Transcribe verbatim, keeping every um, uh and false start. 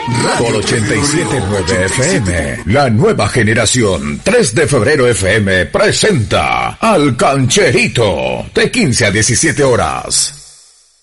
Por ochenta y siete punto nueve F M, la nueva generación tres de febrero F M presenta Al Cancherito, de quince a diecisiete horas.